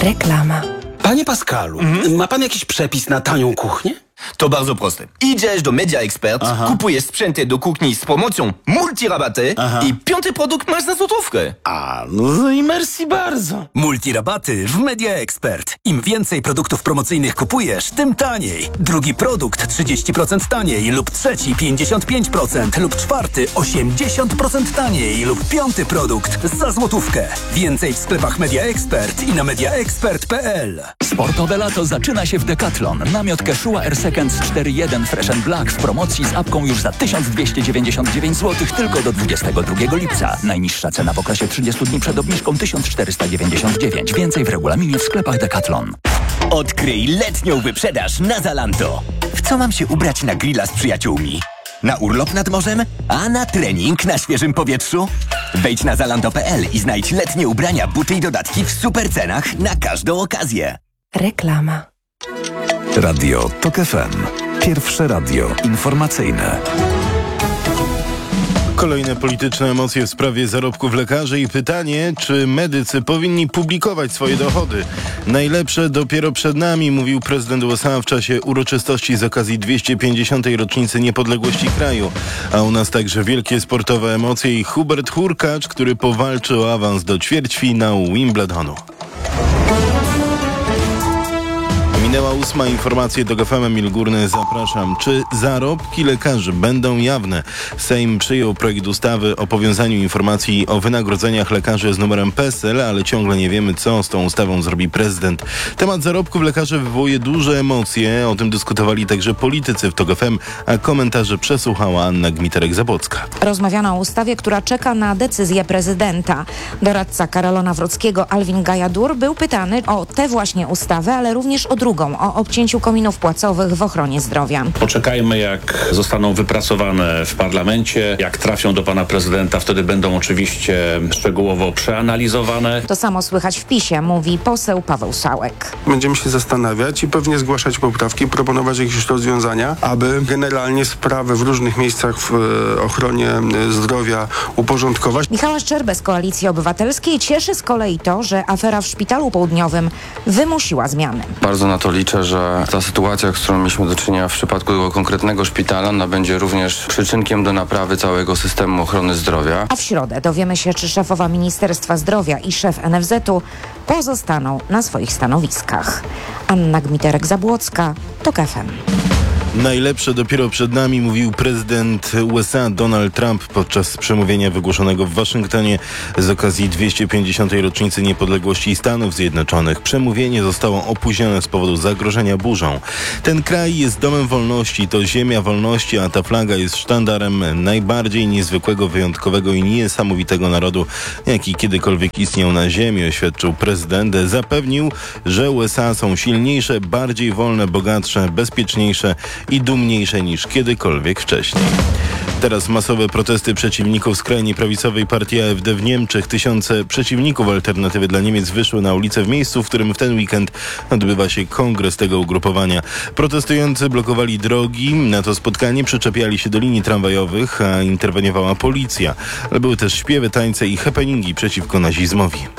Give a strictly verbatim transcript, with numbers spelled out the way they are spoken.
Reklama. Panie Pascalu, mhm. ma pan jakiś przepis na tanią kuchnię? To bardzo proste. Idziesz do Media Expert, Aha. kupujesz sprzęty do kuchni z promocją multirabaty Aha. i piąty produkt masz za złotówkę. A, no i merci bardzo. Multirabaty w Media Expert. Im więcej produktów promocyjnych kupujesz, tym taniej. Drugi produkt trzydzieści procent taniej lub trzeci pięćdziesiąt pięć procent lub czwarty osiemdziesiąt procent taniej lub piąty produkt za złotówkę. Więcej w sklepach Media Expert i na mediaexpert kropka p l. Sportowe lato zaczyna się w Decathlon. Namiot Quechua Air Seconds cztery jeden Fresh and Black w promocji z apką już za tysiąc dwieście dziewięćdziesiąt dziewięć złotych tylko do dwudziestego drugiego lipca. Najniższa cena w okresie trzydziestu dni przed obniżką tysiąc czterysta dziewięćdziesiąt dziewięć. Więcej w regulaminie w sklepach Decathlon. Odkryj letnią wyprzedaż na Zalando. W co mam się ubrać na grilla z przyjaciółmi? Na urlop nad morzem? A na trening na świeżym powietrzu? Wejdź na zalando kropka p l i znajdź letnie ubrania, buty i dodatki w super cenach na każdą okazję. Reklama. Radio Tok F M. Pierwsze radio informacyjne. Kolejne polityczne emocje w sprawie zarobków lekarzy i pytanie, czy medycy powinni publikować swoje dochody. Najlepsze dopiero przed nami, mówił prezydent U S A w czasie uroczystości z okazji dwieście pięćdziesiątej rocznicy niepodległości kraju. A u nas także wielkie sportowe emocje i Hubert Hurkacz, który powalczy o awans do ćwierćfinału Wimbledonu. Minęła ósma, informacje do G F M. Emil Górny, zapraszam. Czy zarobki lekarzy będą jawne? Sejm przyjął projekt ustawy o powiązaniu informacji o wynagrodzeniach lekarzy z numerem P E S E L, ale ciągle nie wiemy, co z tą ustawą zrobi prezydent. Temat zarobków lekarzy wywołuje duże emocje. O tym dyskutowali także politycy w Tok F M, a komentarze przesłuchała Anna Gmiterek-Zabłocka. Rozmawiano o ustawie, która czeka na decyzję prezydenta. Doradca Karola Nawrockiego Alwin Gajadur był pytany o tę właśnie ustawę, ale również o drugą, o obcięciu kominów płacowych w ochronie zdrowia. Poczekajmy, jak zostaną wypracowane w parlamencie, jak trafią do pana prezydenta, wtedy będą oczywiście szczegółowo przeanalizowane. To samo słychać w PiSie, mówi poseł Paweł Sałek. Będziemy się zastanawiać i pewnie zgłaszać poprawki, proponować jakieś rozwiązania, aby generalnie sprawy w różnych miejscach w ochronie zdrowia uporządkować. Michała Szczerbę z Koalicji Obywatelskiej cieszy z kolei to, że afera w Szpitalu Południowym wymusiła zmiany. Bardzo na to liczę, że ta sytuacja, z którą mieliśmy do czynienia w przypadku tego konkretnego szpitala, ona będzie również przyczynkiem do naprawy całego systemu ochrony zdrowia. A w środę dowiemy się, czy szefowa Ministerstwa Zdrowia i szef N F Z u pozostaną na swoich stanowiskach. Anna Gmiterek-Zabłocka, Tok F M. Najlepsze dopiero przed nami, mówił prezydent U S A Donald Trump podczas przemówienia wygłoszonego w Waszyngtonie z okazji dwieście pięćdziesiątej rocznicy niepodległości Stanów Zjednoczonych. Przemówienie zostało opóźnione z powodu zagrożenia burzą. Ten kraj jest domem wolności, to ziemia wolności, a ta flaga jest sztandarem najbardziej niezwykłego, wyjątkowego i niesamowitego narodu, jaki kiedykolwiek istniał na ziemi, oświadczył prezydent. Zapewnił, że U S A są silniejsze, bardziej wolne, bogatsze, bezpieczniejsze i dumniejsze niż kiedykolwiek wcześniej. Teraz masowe protesty przeciwników skrajnie prawicowej partii A F D w Niemczech. Tysiące przeciwników Alternatywy dla Niemiec wyszły na ulicę w miejscu, w którym w ten weekend odbywa się kongres tego ugrupowania. Protestujący blokowali drogi. Na to spotkanie przyczepiali się do linii tramwajowych, a interweniowała policja. Ale były też śpiewy, tańce i happeningi przeciwko nazizmowi.